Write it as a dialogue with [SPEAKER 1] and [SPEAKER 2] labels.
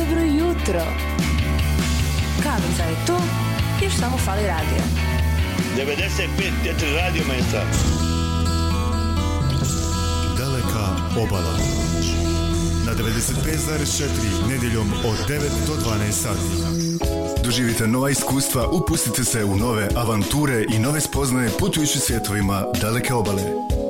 [SPEAKER 1] Dobro jutro. Kavica je tu, još samo fali radio.
[SPEAKER 2] 95.4 radio mesta.
[SPEAKER 3] Daleka obala. Na 95.4 nedjeljom od 9 do 12 sati. Doživite nova iskustva, upustite se u nove avanture i nove spoznaje putujući svjetovima daleke obale.